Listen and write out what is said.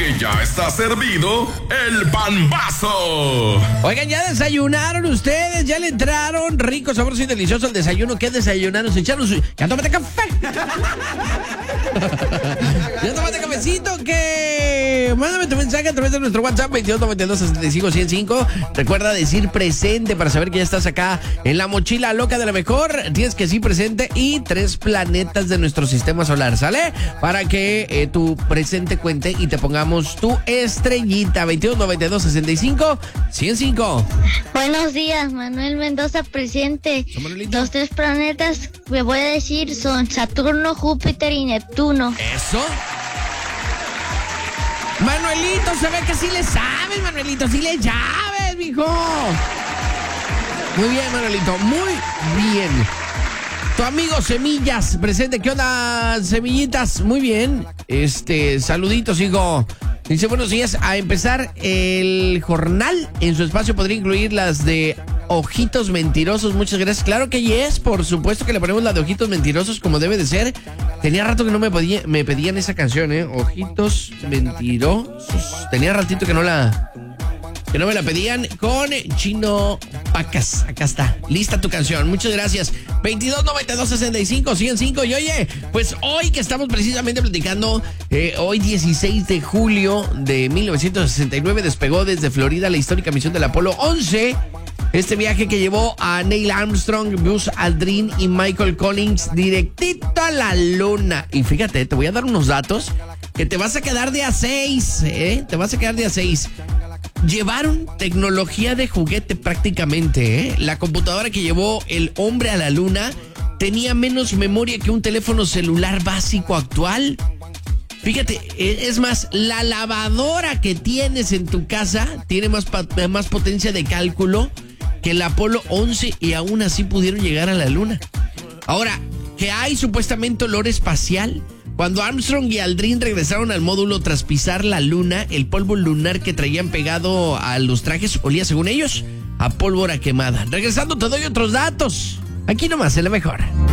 porque ya está servido el pambazo. Oigan, ¿ya desayunaron ustedes? ¿Ya le entraron? Rico, sabroso y delicioso el desayuno. ¿Qué desayunaron? ¿Se echaron su... ¿Ya tómate café? ¿Ya tómate cafecito? ¿Qué? Mándame tu mensaje a través de nuestro WhatsApp 2292-65-105. Recuerda decir presente para saber que ya estás acá en la mochila loca de la mejor. Tienes que decir presente y 3 planetas de nuestro sistema solar, ¿sale? Para que tu presente cuente y te pongamos tu estrellita. 2292-65-105. Buenos días, Manuel Mendoza, presente. Los 3 planetas que voy a decir son Saturno, Júpiter y Neptuno. ¿Eso? Manuelito, se ve que sí le sabes, Manuelito, sí le sabes, mijo. Muy bien, Manuelito, muy bien. Tu amigo Semillas, presente. ¿Qué onda, Semillitas? Muy bien. Saluditos, hijo. Dice, buenos días. A empezar el jornal, en su espacio podría incluir las de Ojitos Mentirosos. Muchas gracias. Claro que yes, por supuesto que le ponemos la de Ojitos Mentirosos como debe de ser. Tenía rato que no me pedían esa canción, Ojitos Mentirosos. Tenía ratito que no me la pedían, con Chino Pacas. Acá está, lista tu canción. Muchas gracias. 2292-65-105. Y oye, pues hoy que estamos precisamente platicando, hoy 16 de julio de 1969 despegó desde Florida la histórica misión del Apolo 11. Este viaje que llevó a Neil Armstrong, Buzz Aldrin y Michael Collins directito a la luna. Y fíjate, te voy a dar unos datos que te vas a quedar de a 6, Te vas a quedar de a 6. Llevaron tecnología de juguete prácticamente, La computadora que llevó el hombre a la luna tenía menos memoria que un teléfono celular básico actual. Fíjate, es más, la lavadora que tienes en tu casa tiene más potencia de cálculo que el Apolo 11 y aún así pudieron llegar a la luna. Ahora, que hay supuestamente olor espacial. Cuando Armstrong y Aldrin regresaron al módulo tras pisar la luna, el polvo lunar que traían pegado a los trajes olía, según ellos, a pólvora quemada. Regresando te doy otros datos. Aquí nomás, en la mejor.